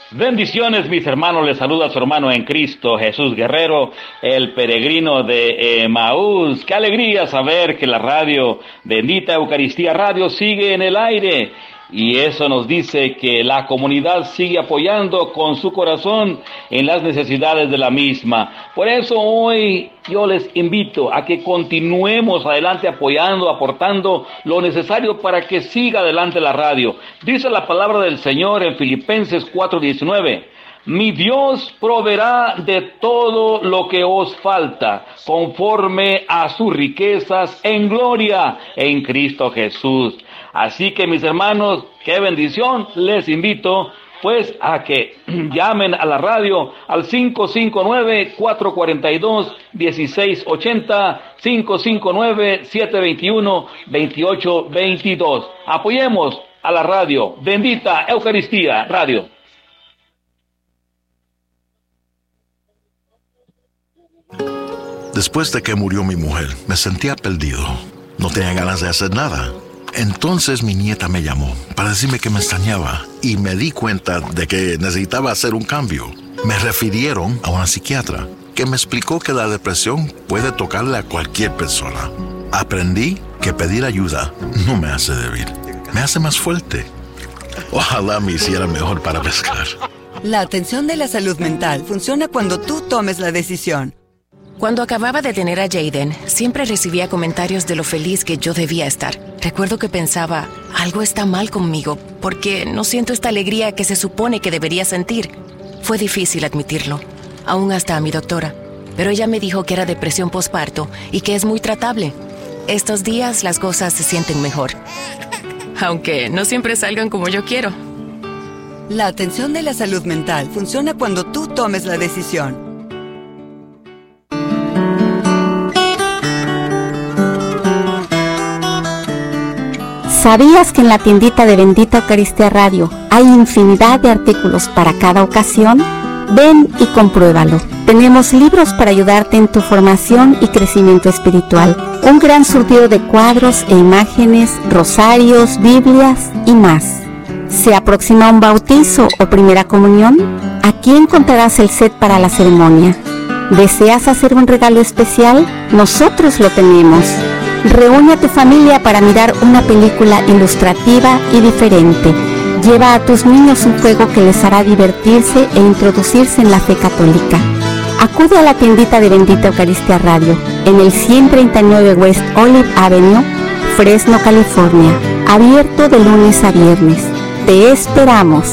Bendiciones, mis hermanos, les saluda su hermano en Cristo, Jesús Guerrero, el peregrino de Emaús. Qué alegría saber que la radio, Bendita Eucaristía Radio, sigue en el aire. Y eso nos dice que la comunidad sigue apoyando con su corazón en las necesidades de la misma. Por eso hoy yo les invito a que continuemos adelante apoyando, aportando lo necesario para que siga adelante la radio. Dice la palabra del Señor en Filipenses 4:19. Mi Dios proveerá de todo lo que os falta, conforme a sus riquezas en gloria en Cristo Jesús. Así que, mis hermanos, qué bendición, les invito pues a que llamen a la radio al 559-442-1680, 559-721-2822. Apoyemos a la radio, Bendita Eucaristía Radio. Después de que murió mi mujer, me sentía perdido. No tenía ganas de hacer nada. Entonces mi nieta me llamó para decirme que me extrañaba y me di cuenta de que necesitaba hacer un cambio. Me refirieron a una psiquiatra que me explicó que la depresión puede tocarle a cualquier persona. Aprendí que pedir ayuda no me hace débil, me hace más fuerte. Ojalá me hiciera mejor para pescar. La atención de la salud mental funciona cuando tú tomes la decisión. Cuando acababa de tener a Jaden, siempre recibía comentarios de lo feliz que yo debía estar. Recuerdo que pensaba, algo está mal conmigo, porque no siento esta alegría que se supone que debería sentir. Fue difícil admitirlo, aún hasta a mi doctora. Pero ella me dijo que era depresión posparto y que es muy tratable. Estos días las cosas se sienten mejor, aunque no siempre salgan como yo quiero. La atención de la salud mental funciona cuando tú tomes la decisión. ¿Sabías que en la tiendita de Bendita Eucaristía Radio hay infinidad de artículos para cada ocasión? Ven y compruébalo. Tenemos libros para ayudarte en tu formación y crecimiento espiritual. Un gran surtido de cuadros e imágenes, rosarios, Biblias y más. ¿Se aproxima un bautizo o primera comunión? Aquí encontrarás el set para la ceremonia. ¿Deseas hacer un regalo especial? Nosotros lo tenemos. Reúne a tu familia para mirar una película ilustrativa y diferente. Lleva a tus niños un juego que les hará divertirse e introducirse en la fe católica. Acude a la tiendita de Bendita Eucaristía Radio, en el 139 West Olive Avenue, Fresno, California. Abierto de lunes a viernes. Te esperamos.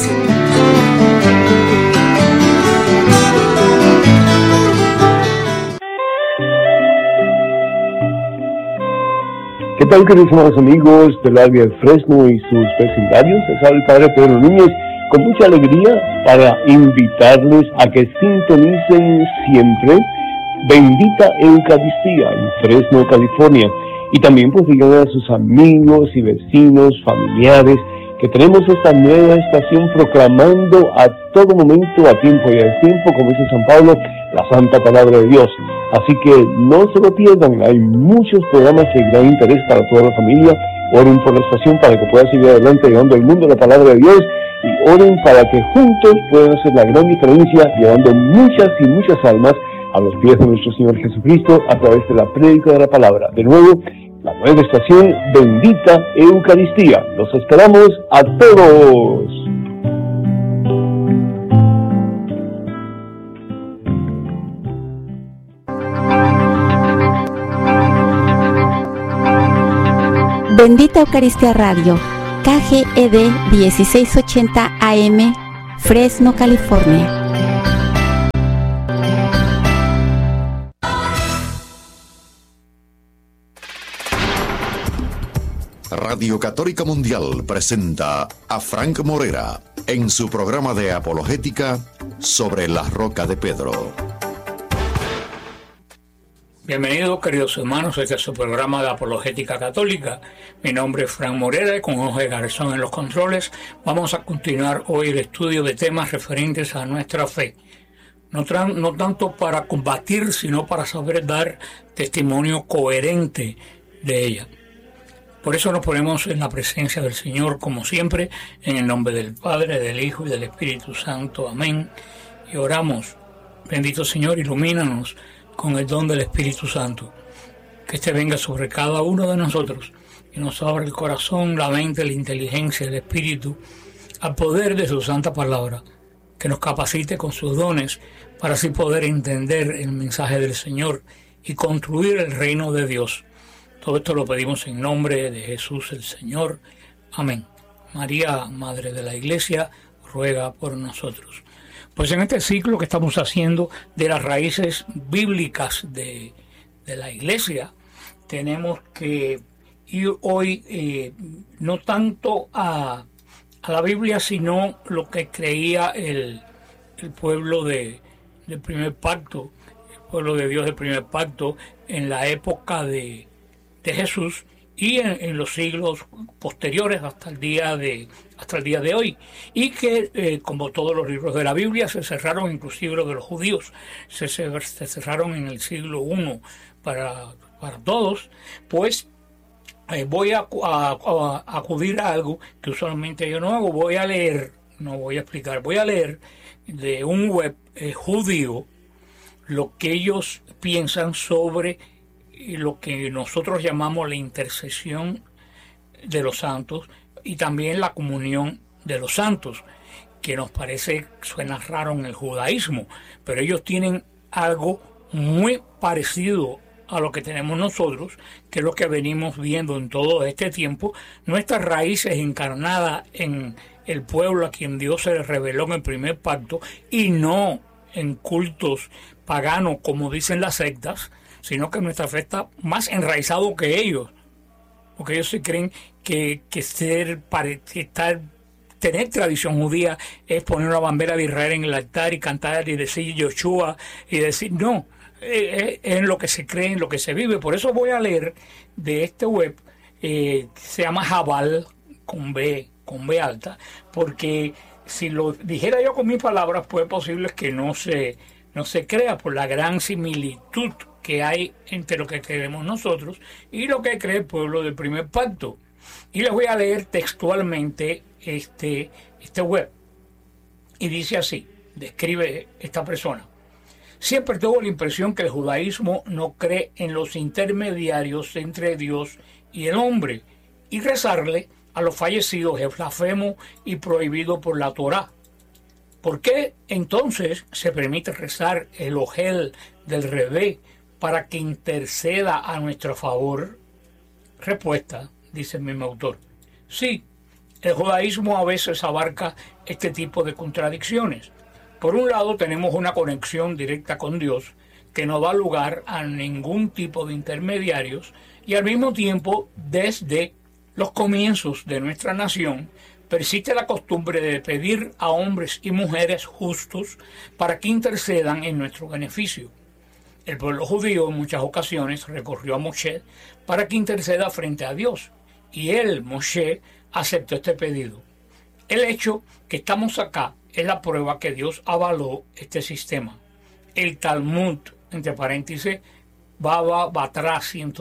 ¿Qué tal, queridos hermanos amigos del área de Fresno y sus vecindarios? Les habla el Padre Pedro Núñez con mucha alegría para invitarles a que sintonicen siempre Bendita Eucaristía en Fresno, California. Y también pues digan a sus amigos y vecinos, familiares, que tenemos esta nueva estación proclamando a todo momento, a tiempo y a destiempo, como dice San Pablo, la santa palabra de Dios. Así que no se lo pierdan, hay muchos programas de gran interés para toda la familia. Oren por la estación para que pueda seguir adelante llevando al mundo la palabra de Dios, y oren para que juntos puedan hacer la gran diferencia, llevando muchas y muchas almas a los pies de nuestro Señor Jesucristo a través de la prédica de la palabra. De nuevo, la nueva estación Bendita Eucaristía. Los esperamos a todos. Bendita Eucaristía Radio, KGED 1680 AM, Fresno, California. Radio Católica Mundial presenta a Frank Morera en su programa de apologética Sobre la Roca de Pedro. Bienvenidos, queridos hermanos, este es su programa de apologética católica. Mi nombre es Frank Morera y con Jorge Garzón en los controles vamos a continuar hoy el estudio de temas referentes a nuestra fe. No tanto para combatir, sino para saber dar testimonio coherente de ella. Por eso nos ponemos en la presencia del Señor, como siempre, en el nombre del Padre, del Hijo y del Espíritu Santo. Amén. Y oramos. Bendito Señor, ilumínanos con el don del Espíritu Santo. Que este venga sobre cada uno de nosotros y nos abra el corazón, la mente, la inteligencia, el espíritu, al poder de su santa palabra. Que nos capacite con sus dones para así poder entender el mensaje del Señor y construir el reino de Dios. Todo esto lo pedimos en nombre de Jesús el Señor. Amén. María, Madre de la Iglesia, ruega por nosotros. Pues en este ciclo que estamos haciendo de las raíces bíblicas de la Iglesia, tenemos que ir hoy no tanto a la Biblia, sino lo que creía el pueblo del primer pacto, el pueblo de Dios del primer pacto, en la época de Jesús y en los siglos posteriores hasta el día de hoy, y que como todos los libros de la Biblia se cerraron, inclusive los de los judíos se cerraron en el siglo I para todos. Pues voy a acudir a algo que usualmente yo no hago. Voy a leer de un web judío lo que ellos piensan sobre lo que nosotros llamamos la intercesión de los santos y también la comunión de los santos, que nos suena raro en el judaísmo, pero ellos tienen algo muy parecido a lo que tenemos nosotros, que es lo que venimos viendo en todo este tiempo, nuestras raíces encarnadas en el pueblo a quien Dios se le reveló en el primer pacto, y no en cultos paganos como dicen las sectas, sino que nuestra fe está más enraizado que ellos, porque ellos se creen que tener tradición judía es poner una bandera de Israel en el altar y cantar y decir Yoshua y decir no, es en lo que se cree, en lo que se vive. Por eso voy a leer de este web, se llama Jabal con B alta, porque si lo dijera yo con mis palabras, pues es posible que no se crea por la gran similitud que hay entre lo que creemos nosotros y lo que cree el pueblo del primer pacto. Y les voy a leer textualmente este web. Y dice así, describe esta persona: siempre tuvo la impresión que el judaísmo no cree en los intermediarios entre Dios y el hombre, y rezarle a los fallecidos es blasfemo y prohibido por la Torá. ¿Por qué entonces se permite rezar el ojel del Rebé para que interceda a nuestro favor? Respuesta, dice el mismo autor: sí, el judaísmo a veces abarca este tipo de contradicciones. Por un lado tenemos una conexión directa con Dios que no da lugar a ningún tipo de intermediarios, y al mismo tiempo desde los comienzos de nuestra nación persiste la costumbre de pedir a hombres y mujeres justos para que intercedan en nuestro beneficio. El pueblo judío en muchas ocasiones recurrió a Moshe para que interceda frente a Dios, y él, Moshe, aceptó este pedido. El hecho que estamos acá es la prueba que Dios avaló este sistema. El Talmud, entre paréntesis, Baba Batra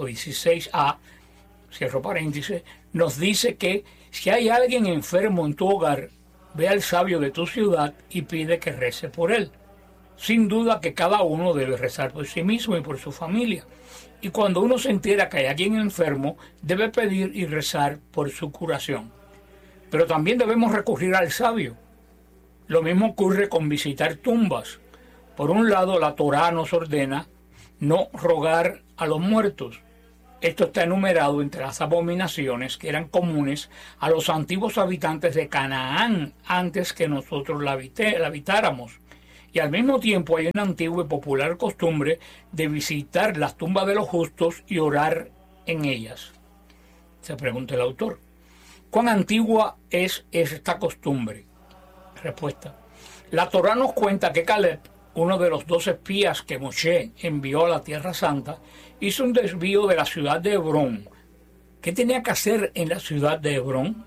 116a, cierro paréntesis, nos dice que si hay alguien enfermo en tu hogar, ve al sabio de tu ciudad y pide que rece por él. Sin duda que cada uno debe rezar por sí mismo y por su familia. Y cuando uno se entera que hay alguien enfermo, debe pedir y rezar por su curación. Pero también debemos recurrir al sabio. Lo mismo ocurre con visitar tumbas. Por un lado, la Torá nos ordena no rogar a los muertos. Esto está enumerado entre las abominaciones que eran comunes a los antiguos habitantes de Canaán antes que nosotros la habitáramos. Y al mismo tiempo hay una antigua y popular costumbre de visitar las tumbas de los justos y orar en ellas. Se pregunta el autor: ¿cuán antigua es esta costumbre? Respuesta: la Torá nos cuenta que Caleb, uno de los 2 espías que Moshe envió a la Tierra Santa, hizo un desvío de la ciudad de Hebrón. ¿Qué tenía que hacer en la ciudad de Hebrón?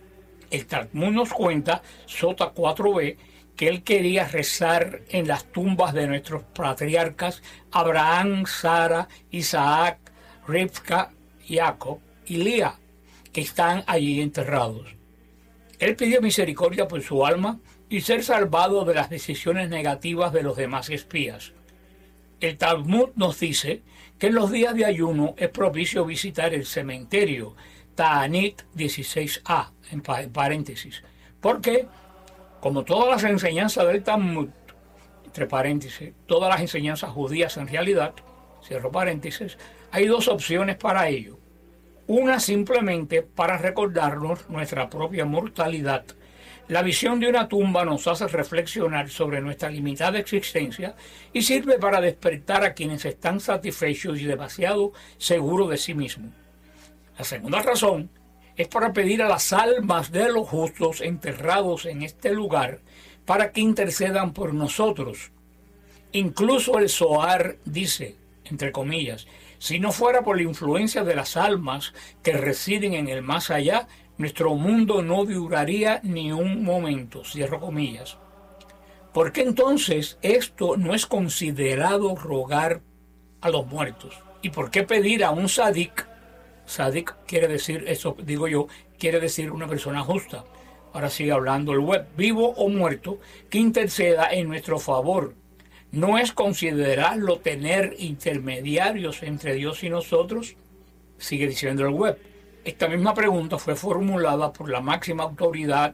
El Talmud nos cuenta, Sota 4b, que él quería rezar en las tumbas de nuestros patriarcas Abraham, Sara, Isaac, Rivka, Jacob y Lía. que están allí enterrados. Él pidió misericordia por su alma y ser salvado de las decisiones negativas de los demás espías. El Talmud nos dice que en los días de ayuno es propicio visitar el cementerio, Ta'anit 16a, en paréntesis, porque, como todas las enseñanzas del Talmud, entre paréntesis, todas las enseñanzas judías en realidad, cierro paréntesis, hay dos opciones para ello. Una simplemente para recordarnos nuestra propia mortalidad. La visión de una tumba nos hace reflexionar sobre nuestra limitada existencia y sirve para despertar a quienes están satisfechos y demasiado seguros de sí mismos. La segunda razón es para pedir a las almas de los justos enterrados en este lugar para que intercedan por nosotros. Incluso el Zohar dice, entre comillas, si no fuera por la influencia de las almas que residen en el más allá, nuestro mundo no duraría ni un momento, cierro comillas. ¿Por qué entonces esto no es considerado rogar a los muertos? ¿Y por qué pedir a un sadik? Sadik quiere decir, eso digo yo, quiere decir una persona justa. Ahora sigue hablando el web, vivo o muerto, que interceda en nuestro favor. ¿No es considerarlo tener intermediarios entre Dios y nosotros? Sigue diciendo el web. Esta misma pregunta fue formulada por la máxima autoridad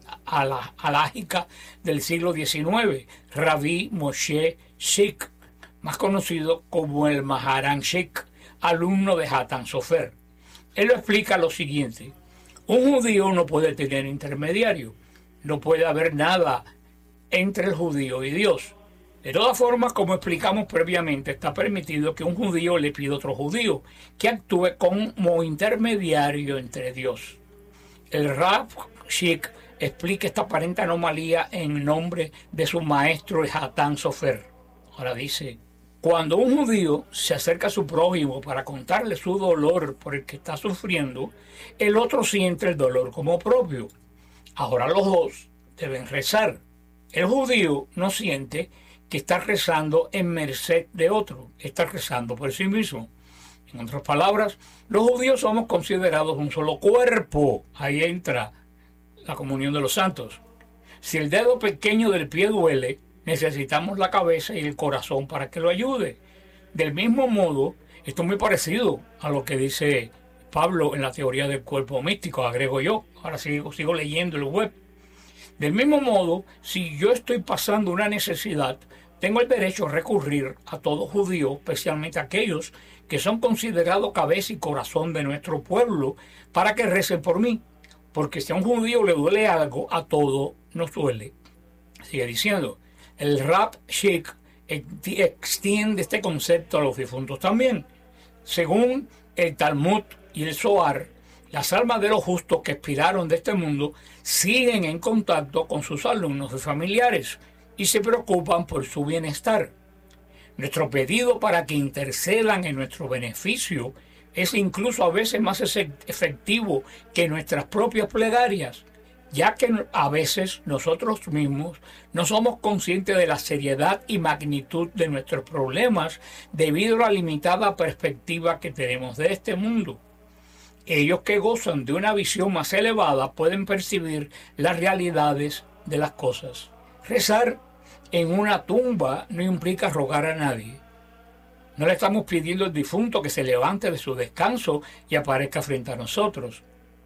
halájica del siglo XIX, Rabbi Moshe Sik, más conocido como el Maharan Sik, alumno de Hatan Sofer. Él lo explica lo siguiente: un judío no puede tener intermediario, no puede haber nada entre el judío y Dios. De todas formas, como explicamos previamente, está permitido que un judío le pida a otro judío que actúe como intermediario entre Dios. El Rav Sik explica esta aparente anomalía en nombre de su maestro el Hatan Sofer. Ahora dice, cuando un judío se acerca a su prójimo para contarle su dolor por el que está sufriendo, el otro siente el dolor como propio. Ahora los dos deben rezar. El judío no siente que está rezando en merced de otro, está rezando por sí mismo. En otras palabras, los judíos somos considerados un solo cuerpo. Ahí entra la comunión de los santos. Si el dedo pequeño del pie duele, necesitamos la cabeza y el corazón para que lo ayude. Del mismo modo, esto es muy parecido a lo que dice Pablo en la teoría del cuerpo místico, agrego yo. Ahora sigo leyendo el web. Del mismo modo, si yo estoy pasando una necesidad, tengo el derecho a recurrir a todo judío, especialmente a aquellos que son considerados cabeza y corazón de nuestro pueblo, para que recen por mí, porque si a un judío le duele algo, a todo nos duele. Sigue diciendo, el Rav Sik extiende este concepto a los difuntos también. Según el Talmud y el Zohar, las almas de los justos que expiraron de este mundo siguen en contacto con sus alumnos y familiares y se preocupan por su bienestar. Nuestro pedido para que intercedan en nuestro beneficio es incluso a veces más efectivo que nuestras propias plegarias, ya que a veces nosotros mismos no somos conscientes de la seriedad y magnitud de nuestros problemas debido a la limitada perspectiva que tenemos de este mundo. Ellos que gozan de una visión más elevada pueden percibir las realidades de las cosas. Rezar en una tumba no implica rogar a nadie. No le estamos pidiendo al difunto que se levante de su descanso y aparezca frente a nosotros.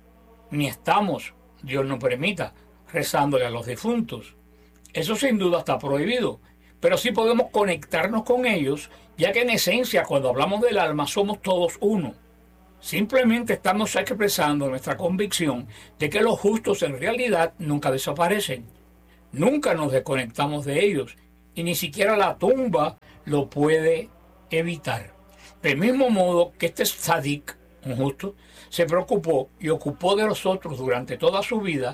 Ni estamos, Dios no permita, rezándole a los difuntos. Eso sin duda está prohibido, pero sí podemos conectarnos con ellos, ya que en esencia cuando hablamos del alma somos todos uno. Simplemente estamos expresando nuestra convicción de que los justos en realidad nunca desaparecen. Nunca nos desconectamos de ellos y ni siquiera la tumba lo puede evitar. Del mismo modo que este tzadik, un justo, se preocupó y ocupó de los otros durante toda su vida,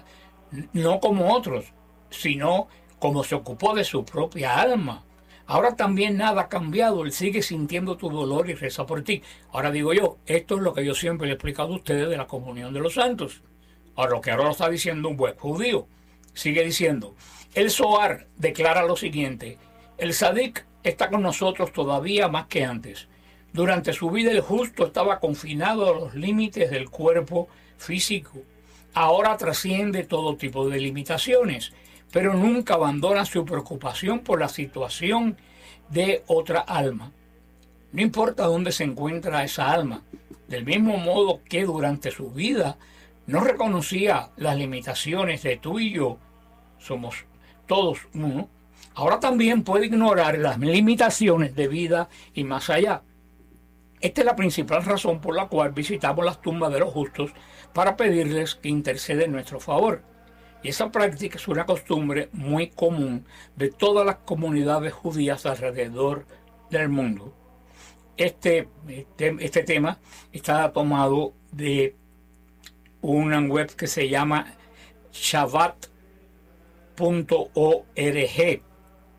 no como otros, sino como se ocupó de su propia alma. Ahora también nada ha cambiado, él sigue sintiendo tu dolor y reza por ti. Ahora digo yo, esto es lo que yo siempre le he explicado a ustedes de la comunión de los santos. Ahora lo que ahora lo está diciendo un buen judío. Sigue diciendo, el Zohar declara lo siguiente, el Sadik está con nosotros todavía más que antes, Durante su vida el justo estaba confinado a los límites del cuerpo físico. Ahora trasciende todo tipo de limitaciones, pero nunca abandona su preocupación por la situación de otra alma. No importa dónde se encuentra esa alma, del mismo modo que durante su vida no reconocía las limitaciones de tú y yo, somos todos uno, ahora también puede ignorar las limitaciones de vida y más allá. Esta es la principal razón por la cual visitamos las tumbas de los justos para pedirles que interceden en nuestro favor. Y esa práctica es una costumbre muy común de todas las comunidades judías alrededor del mundo. Este tema está tomado de una web que se llama Shabbat.org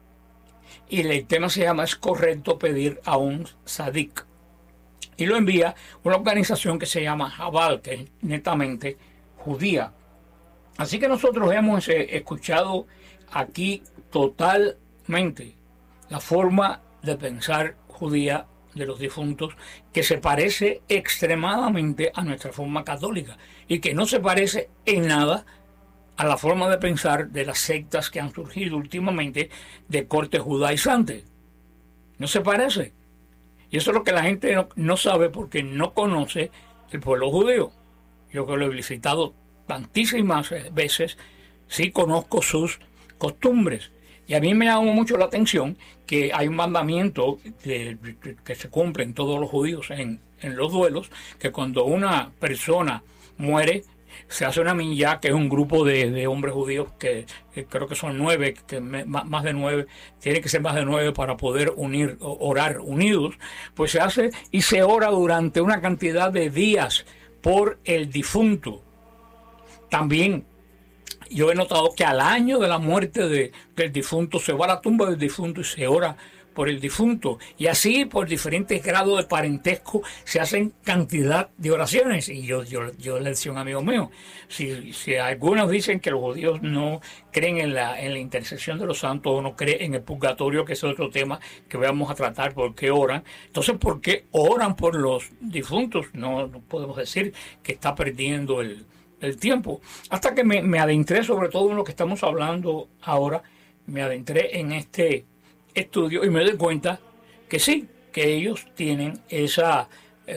y el tema se llama "¿Es correcto pedir a un tzadik?" y lo envía una organización que se llama Jabal, que es netamente judía. Así que nosotros hemos escuchado aquí totalmente la forma de pensar judía de los difuntos, que se parece extremadamente a nuestra forma católica y que no se parece en nada a la forma de pensar de las sectas que han surgido últimamente de corte judaizante. No se parece. Y eso es lo que la gente no sabe porque no conoce el pueblo judío. Yo que lo he visitado tantísimas veces, sí conozco sus costumbres. Y a mí me llamó mucho la atención que hay un mandamiento que se cumple en todos los judíos en los duelos, que cuando una persona muere, se hace una minjá, que es un grupo de hombres judíos que creo que son 9, más de 9, tiene que ser más de 9 para poder orar unidos, pues se hace y se ora durante una cantidad de días por el difunto. También yo he notado que al año de la muerte del difunto se va a la tumba del difunto y se ora por el difunto, y así por diferentes grados de parentesco se hacen cantidad de oraciones. Y yo le decía a un amigo mío, si algunos dicen que los judíos no creen en la intercesión de los santos o no creen en el purgatorio, que es otro tema que vamos a tratar, por qué oran, entonces ¿por qué oran por los difuntos? No podemos decir que está perdiendo el tiempo. Hasta que me adentré, sobre todo en lo que estamos hablando ahora, me adentré en este estudio y me doy cuenta que sí, que ellos tienen esa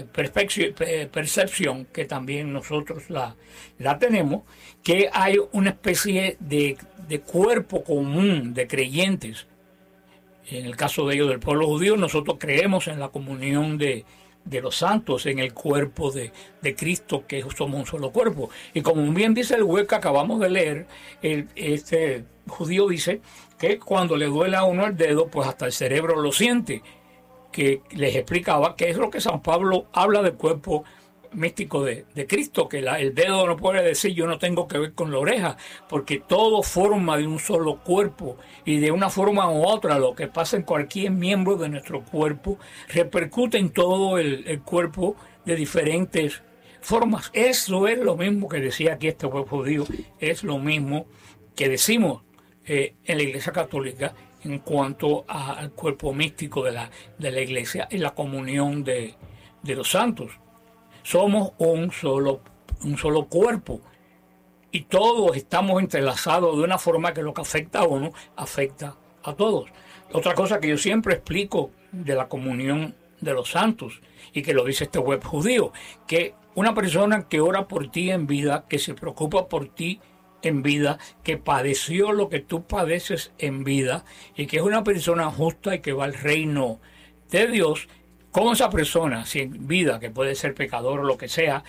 percepción que también nosotros la tenemos, que hay una especie de cuerpo común de creyentes. En el caso de ellos, del pueblo judío, nosotros creemos en la comunión de los santos, en el cuerpo de Cristo, que somos un solo cuerpo. Y como bien dice el web que acabamos de leer, este judío dice que cuando le duele a uno el dedo, pues hasta el cerebro lo siente, que les explicaba que es lo que San Pablo habla del cuerpo místico de Cristo, que el dedo no puede decir yo no tengo que ver con la oreja, porque todo forma de un solo cuerpo, y de una forma u otra lo que pasa en cualquier miembro de nuestro cuerpo repercute en todo el cuerpo de diferentes formas. Eso es lo mismo que decía aquí este pueblo judío, es lo mismo que decimos en la Iglesia Católica en cuanto al cuerpo místico de la Iglesia y la comunión de los santos. Somos un solo cuerpo y todos estamos entrelazados de una forma que lo que afecta a uno afecta a todos. Otra cosa que yo siempre explico de la comunión de los santos, y que lo dice este web judío, que una persona que ora por ti en vida, que se preocupa por ti en vida, que padeció lo que tú padeces en vida, y que es una persona justa y que va al reino de Dios, como esa persona, si en vida, que puede ser pecador o lo que sea,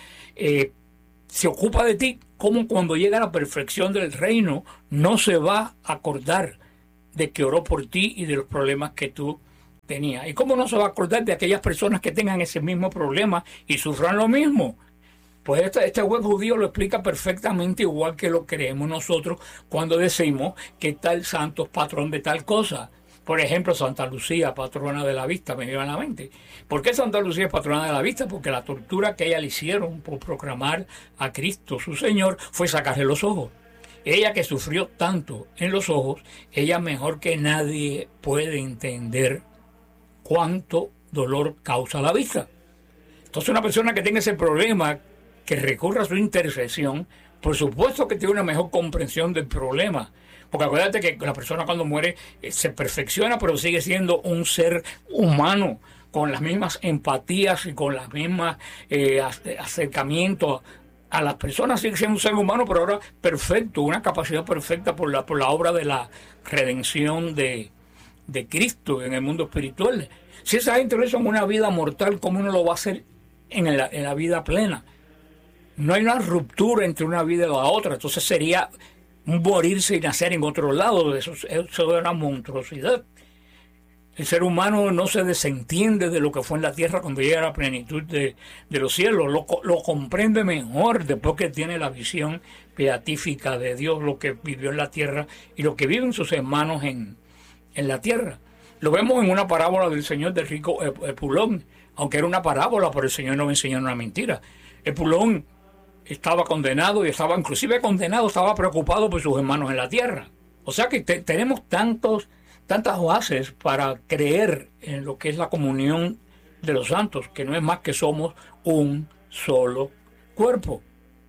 se ocupa de ti, como cuando llega a la perfección del reino, no se va a acordar de que oró por ti y de los problemas que tú tenías. ¿Y cómo no se va a acordar de aquellas personas que tengan ese mismo problema y sufran lo mismo? Pues este web judío lo explica perfectamente, igual que lo creemos nosotros cuando decimos que tal santo es patrón de tal cosa. Por ejemplo, Santa Lucía, patrona de la vista, me viene a la mente. ¿Por qué Santa Lucía es patrona de la vista? Porque la tortura que ella le hicieron por proclamar a Cristo su Señor fue sacarle los ojos. Ella, que sufrió tanto en los ojos, ella mejor que nadie puede entender cuánto dolor causa la vista. Entonces una persona que tenga ese problema, que recurra a su intercesión, por supuesto que tiene una mejor comprensión del problema. Porque acuérdate que la persona cuando muere se perfecciona, pero sigue siendo un ser humano, con las mismas empatías y con las mismas acercamientos a las personas. Sigue siendo un ser humano, pero ahora perfecto, una capacidad perfecta por la obra de la redención de Cristo en el mundo espiritual. Si esa gente lo hizo en una vida mortal, ¿cómo uno lo va a hacer en la vida plena? No hay una ruptura entre una vida y la otra, entonces sería morirse y nacer en otro lado. Eso es una monstruosidad. El ser humano no se desentiende de lo que fue en la tierra cuando llega a la plenitud de los cielos. Lo comprende mejor después que tiene la visión beatífica de Dios, lo que vivió en la tierra y lo que viven sus hermanos en la tierra. Lo vemos en una parábola del Señor del rico Epulón, aunque era una parábola, pero el Señor nos enseñó una mentira. Epulón estaba condenado y estaba preocupado por sus hermanos en la tierra. O sea que tenemos tantas bases para creer en lo que es la comunión de los santos, que no es más que somos un solo cuerpo.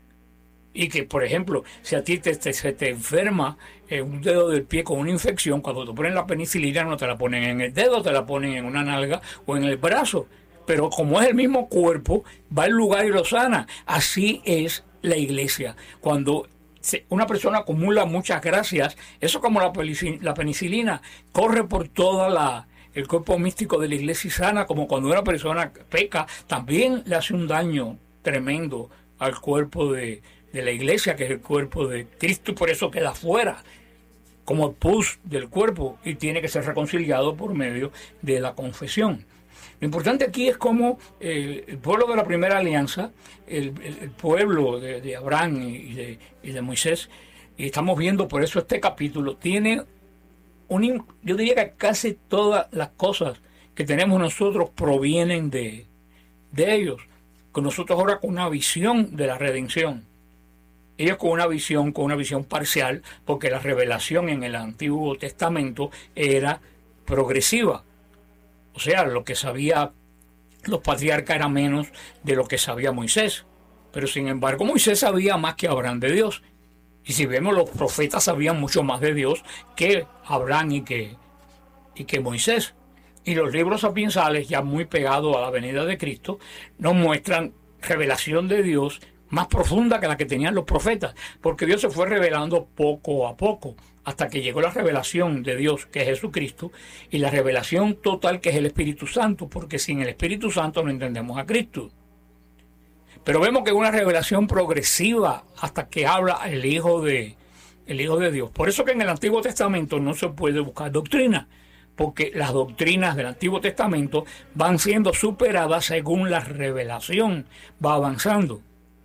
Y que, por ejemplo, si a ti se te enferma un dedo del pie con una infección, cuando te ponen la penicilina no te la ponen en el dedo, te la ponen en una nalga o en el brazo. Pero como es el mismo cuerpo, va al lugar y lo sana. Así es la iglesia. Cuando una persona acumula muchas gracias, eso como la penicilina, corre por toda el cuerpo místico de la iglesia y sana, como cuando una persona peca, también le hace un daño tremendo al cuerpo de la iglesia, que es el cuerpo de Cristo, y por eso queda fuera, como el pus del cuerpo, y tiene que ser reconciliado por medio de la confesión. Lo importante aquí es cómo el pueblo de la primera alianza, el pueblo de Abraham y de Moisés, y estamos viendo por eso este capítulo, tiene yo diría que casi todas las cosas que tenemos nosotros provienen de ellos, con nosotros ahora con una visión de la redención. Ellos con una visión parcial, porque la revelación en el Antiguo Testamento era progresiva. O sea, lo que sabía los patriarcas era menos de lo que sabía Moisés. Pero sin embargo, Moisés sabía más que Abraham de Dios. Y si vemos, los profetas sabían mucho más de Dios que Abraham y que Moisés. Y los libros sapiensales, ya muy pegados a la venida de Cristo, nos muestran revelación de Dios más profunda que la que tenían los profetas, porque Dios se fue revelando poco a poco, hasta que llegó la revelación de Dios, que es Jesucristo, y la revelación total, que es el Espíritu Santo, porque sin el Espíritu Santo no entendemos a Cristo. Pero vemos que es una revelación progresiva hasta que habla el Hijo de Dios. Por eso que en el Antiguo Testamento no se puede buscar doctrina, porque las doctrinas del Antiguo Testamento van siendo superadas según la revelación va avanzando.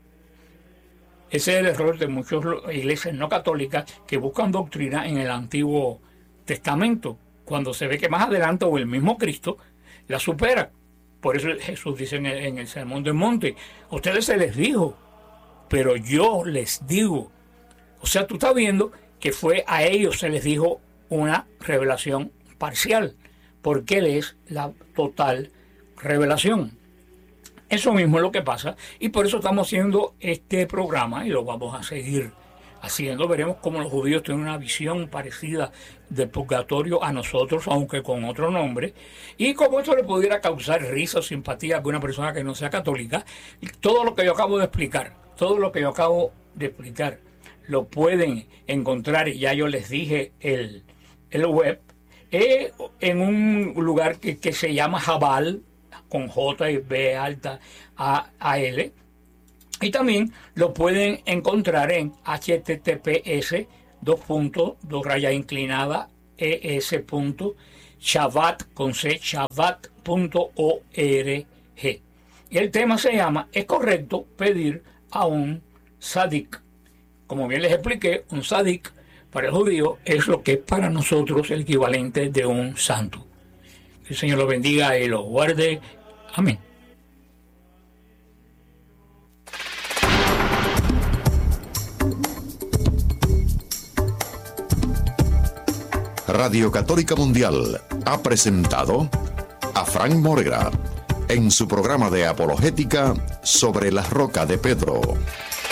Ese es el error de muchas iglesias no católicas que buscan doctrina en el Antiguo Testamento, cuando se ve que más adelante o el mismo Cristo la supera. Por eso Jesús dice en el Sermón del Monte: a ustedes se les dijo, pero yo les digo. O sea, tú estás viendo que fue a ellos se les dijo una revelación parcial, porque Él es la total revelación. Eso mismo es lo que pasa, y por eso estamos haciendo este programa y lo vamos a seguir haciendo. Veremos cómo los judíos tienen una visión parecida del purgatorio a nosotros, aunque con otro nombre, y cómo esto le pudiera causar risa o simpatía a alguna persona que no sea católica. Todo lo que yo acabo de explicar, lo pueden encontrar, y ya yo les dije el web, en un lugar que se llama Jabal, con J y B alta A L, y también lo pueden encontrar en https://shabbat.org. Y el tema se llama: ¿es correcto pedir a un sadik? Como bien les expliqué, un sadik para el judío es lo que es para nosotros el equivalente de un santo. Que el Señor los bendiga y los guarde. Amén. Radio Católica Mundial ha presentado a Frank Morera en su programa de apologética sobre la roca de Pedro.